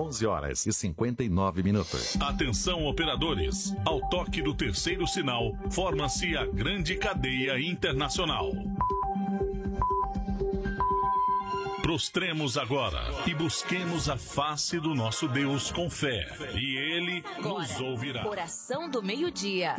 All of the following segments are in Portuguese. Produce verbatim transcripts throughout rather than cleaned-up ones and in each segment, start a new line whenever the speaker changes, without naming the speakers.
onze horas e cinquenta e nove minutos.
Atenção, operadores. Ao toque do terceiro sinal, forma-se a grande cadeia internacional. Prostremos agora e busquemos a face do nosso Deus com fé, e Ele
agora,
nos ouvirá.
Oração do meio-dia.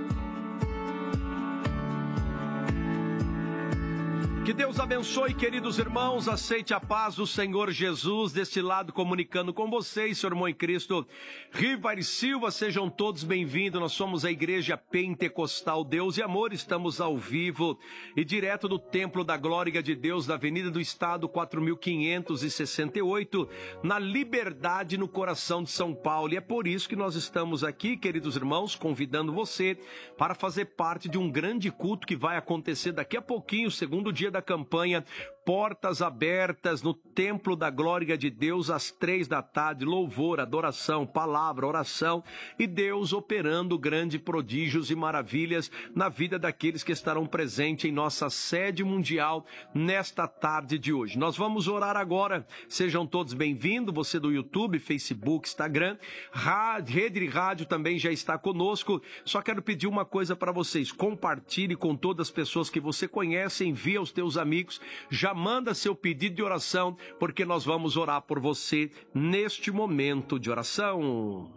Que Deus abençoe, queridos irmãos, aceite a paz do Senhor Jesus, deste lado comunicando com vocês, seu irmão em Cristo, Rivair Silva, sejam todos bem-vindos, nós somos a Igreja Pentecostal Deus e Amor, estamos ao vivo e direto do Templo da Glória de Deus, da Avenida do Estado, quatro mil quinhentos e sessenta e oito, na Liberdade, no coração de São Paulo, e é por isso que nós estamos aqui, queridos irmãos, convidando você para fazer parte de um grande culto que vai acontecer daqui a pouquinho, segundo dia da da campanha Portas Abertas no Templo da Glória de Deus às três da tarde, louvor, adoração, palavra, oração e Deus operando grandes prodígios e maravilhas na vida daqueles que estarão presentes em nossa sede mundial nesta tarde de hoje. Nós vamos orar agora, sejam todos bem-vindos, você do YouTube, Facebook, Instagram, rádio, Rede de Rádio também já está conosco, só quero pedir uma coisa para vocês, compartilhe com todas as pessoas que você conhece, envie aos teus amigos, já manda seu pedido de oração, porque nós vamos orar por você neste momento de oração.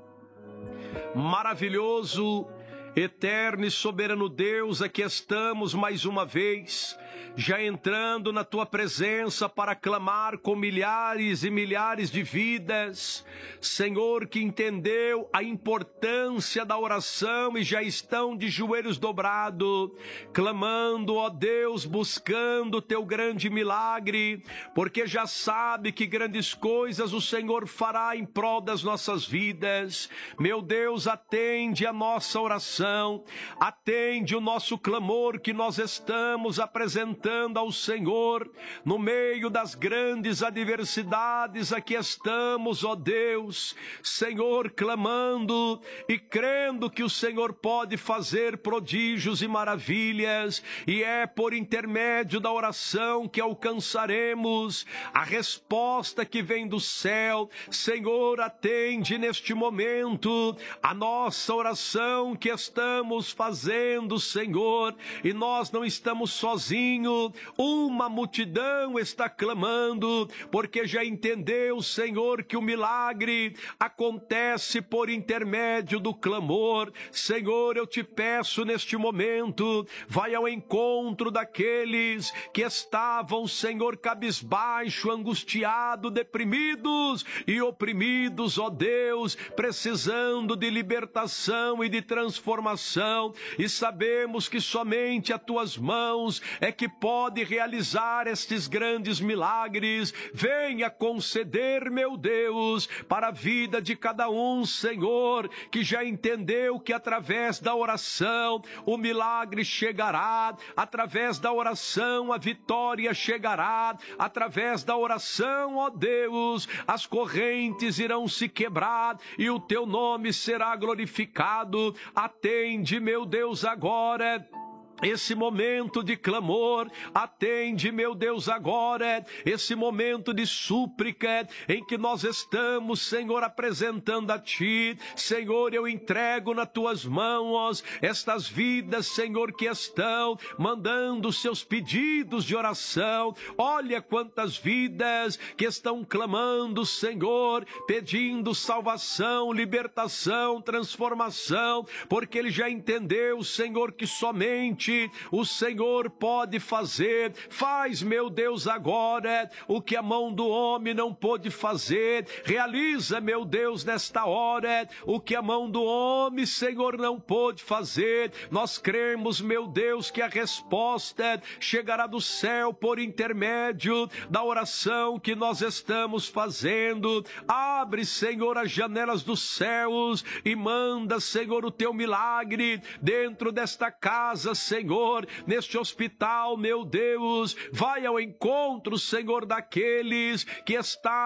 Maravilhoso, eterno e soberano Deus, aqui estamos mais uma vez, já entrando na tua presença para clamar com milhares e milhares de vidas, Senhor, que entendeu a importância da oração e já estão de joelhos dobrados, clamando, ó Deus, buscando o teu grande milagre, porque já sabe que grandes coisas o Senhor fará em prol das nossas vidas. Meu Deus, atende a nossa oração, atende o nosso clamor que nós estamos apresentando ao Senhor, no meio das grandes adversidades, aqui estamos, ó Deus, Senhor, clamando e crendo que o Senhor pode fazer prodígios e maravilhas, e é por intermédio da oração que alcançaremos a resposta que vem do céu. Senhor, atende neste momento a nossa oração que estamos fazendo, Senhor, e nós não estamos sozinhos, uma multidão está clamando, porque já entendeu, Senhor, que o milagre acontece por intermédio do clamor. Senhor, eu te peço neste momento, vai ao encontro daqueles que estavam, Senhor, cabisbaixo, angustiado, deprimidos e oprimidos, ó Deus, precisando de libertação e de transformação, e sabemos que somente as tuas mãos é que pode realizar estes grandes milagres. Venha conceder, meu Deus, para a vida de cada um, Senhor, que já entendeu que através da oração o milagre chegará, através da oração a vitória chegará, através da oração, ó Deus, as correntes irão se quebrar e o teu nome será glorificado. Atende, meu Deus, agora esse momento de clamor, atende, meu Deus, agora, esse momento de súplica em que nós estamos, Senhor, apresentando a Ti. Senhor, eu entrego nas Tuas mãos estas vidas, Senhor, que estão mandando seus pedidos de oração. Olha quantas vidas que estão clamando, Senhor, pedindo salvação, libertação, transformação, porque ele já entendeu, Senhor, que somente o Senhor pode fazer. Faz, meu Deus, agora o que a mão do homem não pôde fazer. Realiza, meu Deus, nesta hora o que a mão do homem, Senhor, não pôde fazer. Nós cremos, meu Deus, que a resposta chegará do céu por intermédio da oração que nós estamos fazendo. Abre, Senhor, as janelas dos céus e manda, Senhor, o teu milagre dentro desta casa, Senhor, neste hospital, meu Deus. Vai ao encontro, Senhor, daqueles que estão